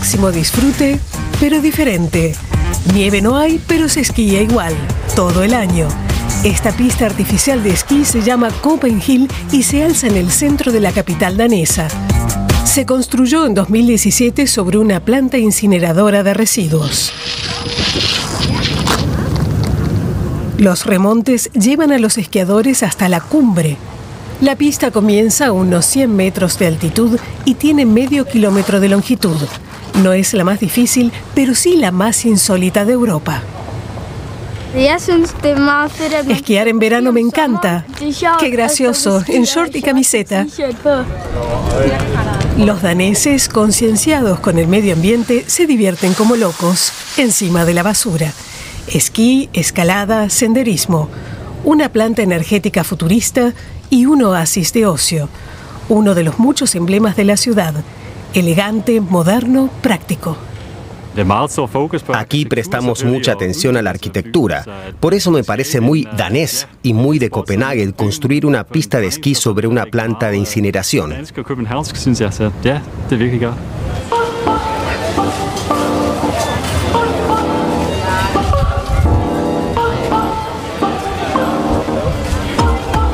máximo disfrute, pero diferente. Nieve no hay, pero se esquía igual, todo el año. Esta pista artificial de esquí se llama Copenhill y se alza en el centro de la capital danesa. Se construyó en 2017 sobre una planta incineradora de residuos. Los remontes llevan a los esquiadores hasta la cumbre. La pista comienza a unos 100 metros de altitud y tiene medio kilómetro de longitud. No es la más difícil, pero sí la más insólita de Europa. Esquiar en verano me encanta. ¡Qué gracioso! En short y camiseta. Los daneses, concienciados con el medio ambiente, se divierten como locos, encima de la basura. Esquí, escalada, senderismo. Una planta energética futurista y un oasis de ocio. Uno de los muchos emblemas de la ciudad. Elegante, moderno, práctico. Aquí prestamos mucha atención a la arquitectura. Por eso me parece muy danés y muy de Copenhague construir una pista de esquí sobre una planta de incineración.